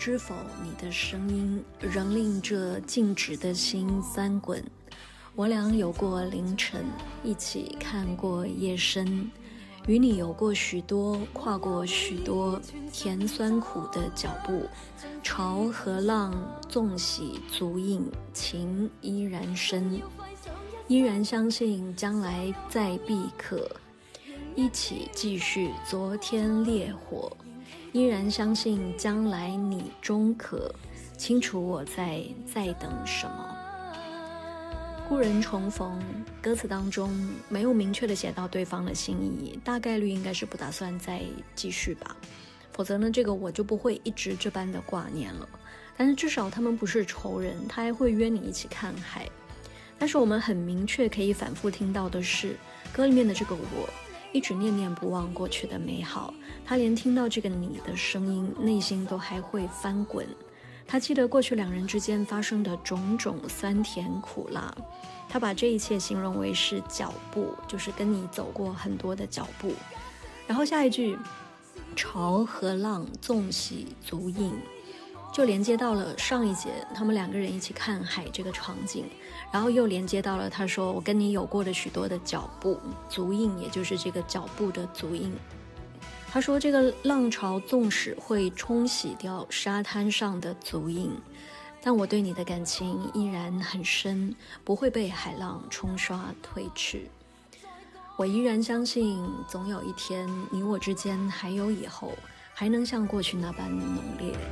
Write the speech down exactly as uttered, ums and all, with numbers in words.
知否你的声音仍令这静止的心翻滚。我俩有过凌晨，一起看过夜深，与你有过许多，跨过许多甜酸苦的脚步。潮和浪纵喜足印，情依然深，依然相信将来再必可一起继续昨天烈火，依然相信将来你终可清楚我在在等什么。故人重逢，歌词当中没有明确的写到对方的心意，大概率应该是不打算再继续吧，否则呢，这个我就不会一直这般的挂念了。但是至少他们不是仇人，他还会约你一起看海。但是我们很明确可以反复听到的是，歌里面的这个我一直念念不忘过去的美好，他连听到这个你的声音，内心都还会翻滚。他记得过去两人之间发生的种种酸甜苦辣，他把这一切形容为是脚步，就是跟你走过很多的脚步。然后下一句，潮和浪纵喜足印，就连接到了上一节他们两个人一起看海这个场景，然后又连接到了他说我跟你有过的许多的脚步，足印也就是这个脚步的足印。他说这个浪潮纵使会冲洗掉沙滩上的足印，但我对你的感情依然很深，不会被海浪冲刷褪去。我依然相信总有一天你我之间还有以后，还能像过去那般浓烈。